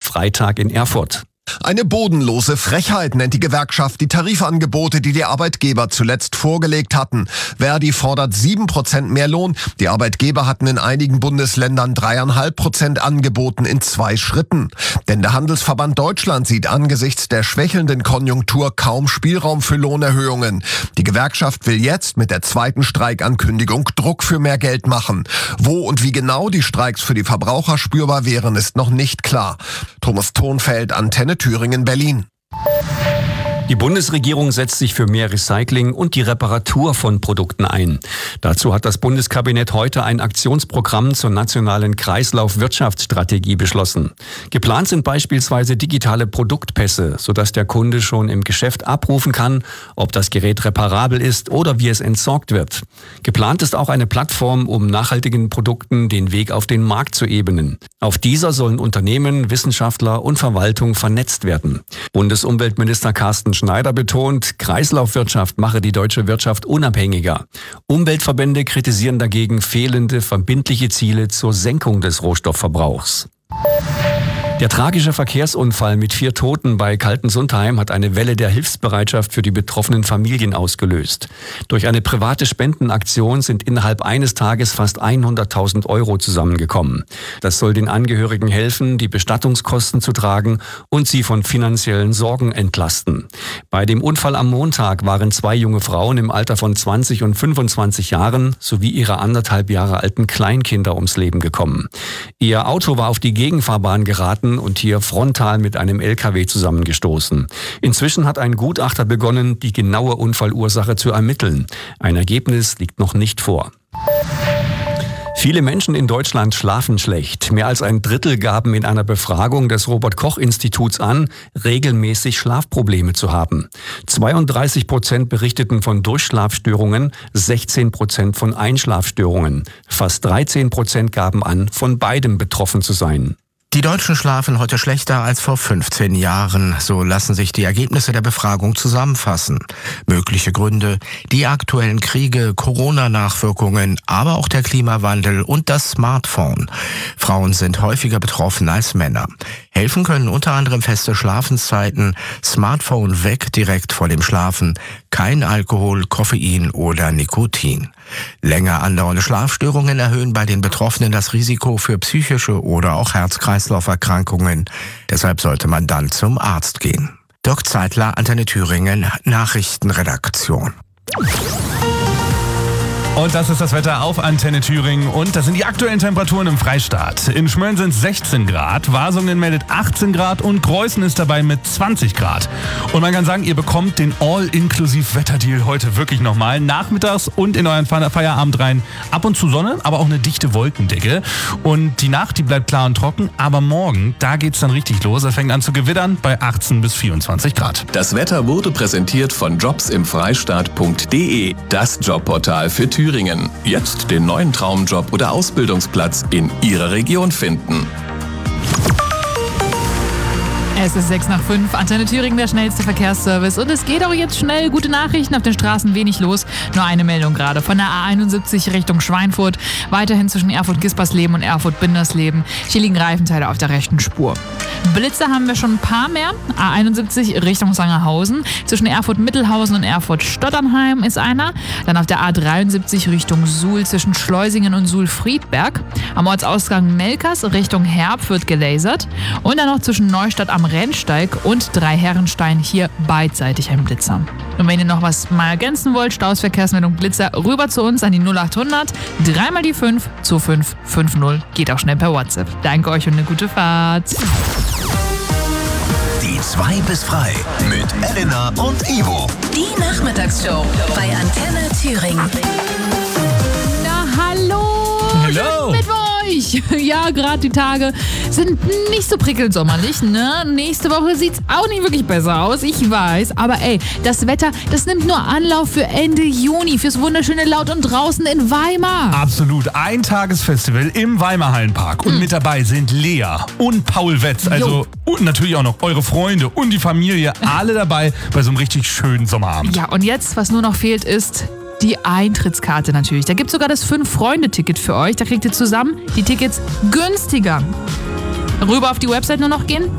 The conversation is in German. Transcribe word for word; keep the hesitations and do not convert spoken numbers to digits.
Freitag in Erfurt. Eine bodenlose Frechheit nennt die Gewerkschaft die Tarifangebote, die die Arbeitgeber zuletzt vorgelegt hatten. Verdi fordert sieben Prozent mehr Lohn. Die Arbeitgeber hatten in einigen Bundesländern drei Komma fünf Prozent angeboten in zwei Schritten. Denn der Handelsverband Deutschland sieht angesichts der schwächelnden Konjunktur kaum Spielraum für Lohnerhöhungen. Die Gewerkschaft will jetzt mit der zweiten Streikankündigung Druck für mehr Geld machen. Wo und wie genau die Streiks für die Verbraucher spürbar wären, ist noch nicht klar. Thomas Thonfeld, Antenne Thüringen, Berlin. Die Bundesregierung setzt sich für mehr Recycling und die Reparatur von Produkten ein. Dazu hat das Bundeskabinett heute ein Aktionsprogramm zur nationalen Kreislaufwirtschaftsstrategie beschlossen. Geplant sind beispielsweise digitale Produktpässe, sodass der Kunde schon im Geschäft abrufen kann, ob das Gerät reparabel ist oder wie es entsorgt wird. Geplant ist auch eine Plattform, um nachhaltigen Produkten den Weg auf den Markt zu ebnen. Auf dieser sollen Unternehmen, Wissenschaftler und Verwaltung vernetzt werden. Bundesumweltminister Carsten Schneider betont, Kreislaufwirtschaft mache die deutsche Wirtschaft unabhängiger. Umweltverbände kritisieren dagegen fehlende verbindliche Ziele zur Senkung des Rohstoffverbrauchs. Der tragische Verkehrsunfall mit vier Toten bei Kaltensundheim hat eine Welle der Hilfsbereitschaft für die betroffenen Familien ausgelöst. Durch eine private Spendenaktion sind innerhalb eines Tages fast hunderttausend Euro zusammengekommen. Das soll den Angehörigen helfen, die Bestattungskosten zu tragen und sie von finanziellen Sorgen entlasten. Bei dem Unfall am Montag waren zwei junge Frauen im Alter von zwanzig und fünfundzwanzig Jahren sowie ihre anderthalb Jahre alten Kleinkinder ums Leben gekommen. Ihr Auto war auf die Gegenfahrbahn geraten und hier frontal mit einem L K W zusammengestoßen. Inzwischen hat ein Gutachter begonnen, die genaue Unfallursache zu ermitteln. Ein Ergebnis liegt noch nicht vor. Viele Menschen in Deutschland schlafen schlecht. Mehr als ein Drittel gaben in einer Befragung des Robert-Koch-Instituts an, regelmäßig Schlafprobleme zu haben. zweiunddreißig Prozent berichteten von Durchschlafstörungen, sechzehn Prozent von Einschlafstörungen. Fast dreizehn Prozent gaben an, von beidem betroffen zu sein. Die Deutschen schlafen heute schlechter als vor fünfzehn Jahren. So lassen sich die Ergebnisse der Befragung zusammenfassen. Mögliche Gründe: die aktuellen Kriege, Corona-Nachwirkungen, aber auch der Klimawandel und das Smartphone. Frauen sind häufiger betroffen als Männer. Helfen können unter anderem feste Schlafenszeiten, Smartphone weg direkt vor dem Schlafen, kein Alkohol, Koffein oder Nikotin. Länger andauernde Schlafstörungen erhöhen bei den Betroffenen das Risiko für psychische oder auch Herz-Kreislauf-Erkrankungen. Deshalb sollte man dann zum Arzt gehen. Dirk Zeitler, Antenne Thüringen, Nachrichtenredaktion. Und das ist das Wetter auf Antenne Thüringen und das sind die aktuellen Temperaturen im Freistaat. In Schmölln sind es sechzehn Grad, Wasungen meldet achtzehn Grad und Greußen ist dabei mit zwanzig Grad. Und man kann sagen, ihr bekommt den All-Inklusiv-Wetterdeal heute wirklich nochmal. Nachmittags und in euren Feierabend rein ab und zu Sonne, aber auch eine dichte Wolkendecke. Und die Nacht, die bleibt klar und trocken, aber morgen, da geht's dann richtig los. Es fängt an zu gewittern bei achtzehn bis vierundzwanzig Grad. Das Wetter wurde präsentiert von jobsimfreistaat punkt de, das Jobportal für Thüringen. Jetzt den neuen Traumjob oder Ausbildungsplatz in Ihrer Region finden. Es ist sechs nach fünf, Antenne Thüringen, der schnellste Verkehrsservice. Und es geht auch jetzt schnell. Gute Nachrichten, auf den Straßen wenig los. Nur eine Meldung gerade von der A einundsiebzig Richtung Schweinfurt. Weiterhin zwischen Erfurt-Gispersleben und Erfurt-Bindersleben. Hier liegen Reifenteile auf der rechten Spur. Blitze haben wir schon ein paar mehr. A einundsiebzig Richtung Sangerhausen. Zwischen Erfurt-Mittelhausen und Erfurt-Stotternheim ist einer. Dann auf der A dreiundsiebzig Richtung Suhl zwischen Schleusingen und Suhl-Friedberg. Am Ortsausgang Melkers Richtung Herb wird gelasert. Und dann noch zwischen Neustadt am Rennsteig und Dreiherrenstein hier beidseitig ein Blitzer. Und wenn ihr noch was mal ergänzen wollt, Stausverkehrsmeldung Blitzer, rüber zu uns an die null achthundert, dreimal die fünf, zwei fünf fünf null. Geht auch schnell per WhatsApp. Danke euch und eine gute Fahrt. Die zwei bis frei mit Elena und Ivo. Die Nachmittagsshow bei Antenne Thüringen. Na hallo, Hello. mit euch. Ja, gerade die Tage sind nicht so prickelnd sommerlich, ne? Nächste Woche sieht's auch nicht wirklich besser aus, ich weiß. Aber ey, das Wetter, das nimmt nur Anlauf für Ende Juni, fürs wunderschöne Laut und Draußen in Weimar. Absolut, ein Tagesfestival im Weimar Hallenpark. Und mhm. mit dabei sind Lea und Paul Wetz, also jo. und natürlich auch noch eure Freunde und die Familie, alle dabei bei so einem richtig schönen Sommerabend. Ja, und jetzt, was nur noch fehlt, ist die Eintrittskarte natürlich. Da gibt's sogar das Fünf-Freunde-Ticket für euch. Da kriegt ihr zusammen die Tickets günstiger. Rüber auf die Website nur noch gehen.